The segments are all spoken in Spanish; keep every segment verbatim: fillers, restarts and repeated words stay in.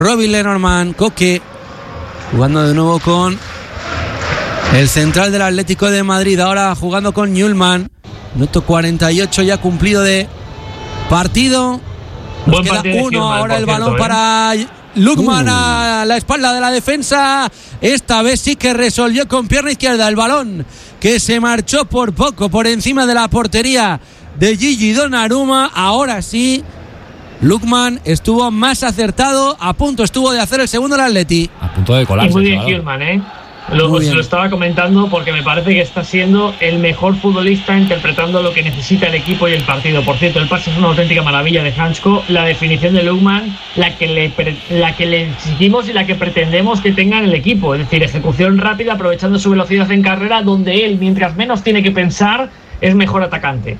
Robin Lenormand, Coque, jugando de nuevo con el central del Atlético de Madrid, ahora jugando con Newellman. Minuto cuarenta y ocho ya cumplido de partido. Nos Buen queda partido uno, Newellman, ahora el por balón cierto, ¿eh? para Lukman Uh. a la espalda de la defensa. Esta vez sí que resolvió con pierna izquierda el balón, que se marchó por poco por encima de la portería de Gigi Donnarumma. Ahora sí, Lukman estuvo más acertado, a punto estuvo de hacer el segundo el Atleti. A punto de colarse. Y muy bien chaval. Newellman, ¿eh? Lo, Muy os bien. lo estaba comentando porque me parece que está siendo el mejor futbolista interpretando lo que necesita el equipo y el partido. Por cierto, el pase es una auténtica maravilla de Hansko. La definición de Lukman, la que le pre- la que le exigimos y la que pretendemos que tenga en el equipo. Es decir, ejecución rápida, aprovechando su velocidad en carrera, donde él, mientras menos tiene que pensar, es mejor atacante.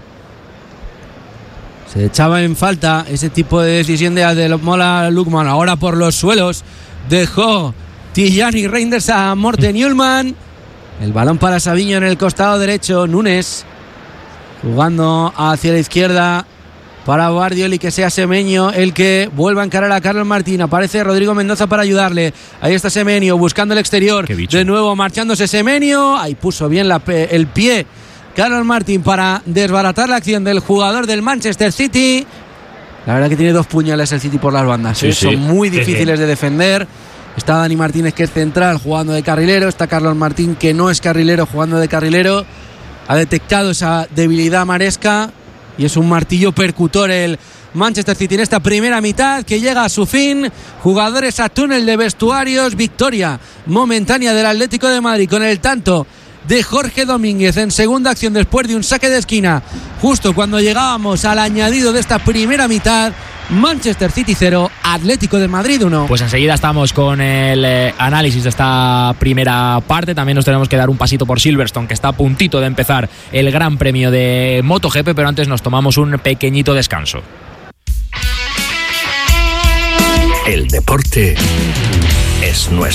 Se echaba en falta ese tipo de decisión de Ademola Lukman. Ahora por los suelos dejó Tijani Reinders a Morten Newellman. El balón para Savinho en el costado derecho. Núñez jugando hacia la izquierda para Guardiola y que sea Semenyo el que vuelva a encarar a Carlos Martín. Aparece Rodrigo Mendoza para ayudarle. Ahí está Semenyo buscando el exterior. De nuevo marchándose Semenyo. Ahí puso bien la pe- el pie Carlos Martín para desbaratar la acción del jugador del Manchester City. La verdad que tiene dos puñales el City por las bandas, Sí, ¿eh? sí. Son muy Sí, difíciles sí. de defender. Está Dani Martínez, que es central, jugando de carrilero. Está Carlos Martín, que no es carrilero, jugando de carrilero. Ha detectado esa debilidad Maresca y es un martillo percutor el Manchester City en esta primera mitad que llega a su fin. Jugadores a túnel de vestuarios. Victoria momentánea del Atlético de Madrid con el tanto de Jorge Domínguez en segunda acción después de un saque de esquina justo cuando llegábamos al añadido de esta primera mitad. Manchester City cero, Atlético de Madrid uno. Pues enseguida estamos con el eh, análisis de esta primera parte. También nos tenemos que dar un pasito por Silverstone, que está a puntito de empezar el Gran Premio de MotoGP, pero antes nos tomamos un pequeñito descanso. El deporte es nuestro.